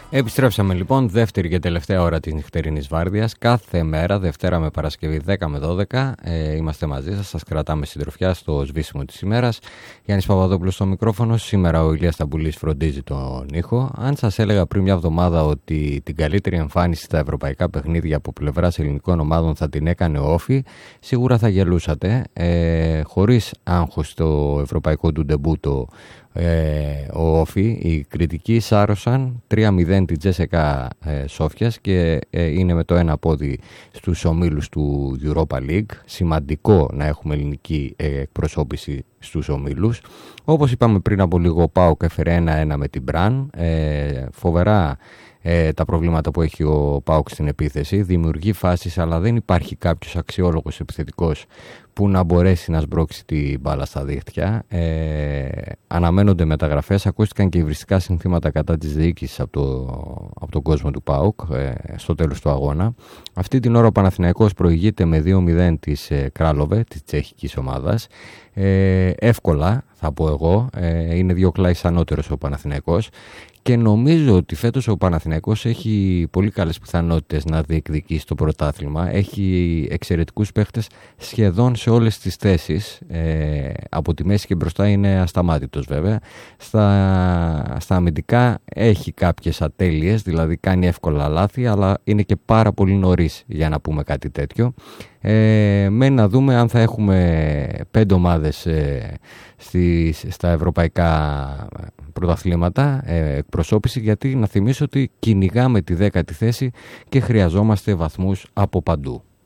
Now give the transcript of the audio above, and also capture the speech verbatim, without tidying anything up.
Επιστρέψαμε λοιπόν, δεύτερη και τελευταία ώρα της νυχτερινής βάρδιας. Κάθε μέρα, Δευτέρα με Παρασκευή δέκα με δώδεκα, ε, είμαστε μαζί σας, σας κρατάμε συντροφιά στο σβήσιμο της ημέρας. Γιάννης Παπαδόπουλος στο μικρόφωνο, σήμερα ο Ηλίας Ταμπουλής φροντίζει τον ήχο. Αν σας έλεγα πριν μια εβδομάδα ότι την καλύτερη εμφάνιση στα ευρωπαϊκά παιχνίδια από πλευράς ελληνικών ομάδων θα την έκανε ο Όφη, σίγουρα θα γελούσατε. Ε, χωρίς άγχος στο ευρωπαϊκό του ντεμπούτο, Ε, ο Όφη, οι κριτικοί σάρωσαν τρία μηδέν την Τζέσεκα ε, Σόφιας και ε, είναι με το ένα πόδι στους ομίλους του Europa League. Σημαντικό να έχουμε ελληνική ε, εκπροσώπηση στους ομίλους. Όπως είπαμε πριν από λίγο, ο ΠΑΟΚ έφερε ένα ένα με την Μπραν. Ε, φοβερά ε, τα προβλήματα που έχει ο ΠΑΟΚ στην επίθεση. Δημιουργεί φάσεις, αλλά δεν υπάρχει κάποιος αξιόλογος επιθετικός που να μπορέσει να σμπρώξει την μπάλα στα δίχτυα. Ε, αναμένονται μεταγραφές, ακούστηκαν και υβριστικά συνθήματα κατά της διοίκησης από, το, από τον κόσμο του ΠΑΟΚ ε, στο τέλος του αγώνα. Αυτή την ώρα ο Παναθηναϊκός προηγείται με δύο μηδέν της ε, Κράλοβε, της τσεχικής ομάδας. Ε, εύκολα θα πω εγώ, ε, είναι δύο κλάις ανώτερος ο Παναθηναϊκός. Και νομίζω ότι φέτος ο Παναθηναϊκός έχει πολύ καλές πιθανότητες να διεκδικήσει το πρωτάθλημα. Έχει εξαιρετικούς παίχτες σχεδόν σε όλες τις θέσεις. Ε, από τη μέση και μπροστά είναι ασταμάτητος βέβαια. Στα, στα αμυντικά έχει κάποιες ατέλειες, δηλαδή κάνει εύκολα λάθη, αλλά είναι και πάρα πολύ νωρίς για να πούμε κάτι τέτοιο. Ε, μένει να δούμε αν θα έχουμε πέντε ομάδες ε, στις, στα ευρωπαϊκά πρωταθλήματα ε, εκπροσώπηση, γιατί να θυμίσω ότι κυνηγάμε τη δέκατη θέση και χρειαζόμαστε βαθμούς από παντού.